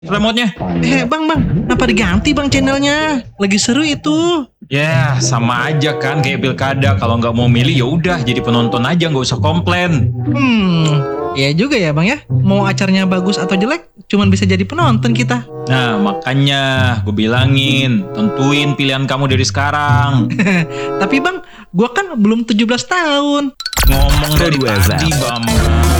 remote-nya. Bang, kenapa diganti bang channelnya? Lagi seru itu. Ya, sama aja kan kayak pilkada. Kalau nggak mau milih ya udah jadi penonton aja, nggak usah komplain. Ya juga ya bang ya. Mau acaranya bagus atau jelek, cuman bisa jadi penonton kita. Nah, makanya gue bilangin, tentuin pilihan kamu dari sekarang. Tapi bang, gua kan belum 17 tahun. Ngomong dari tadi, Bambang.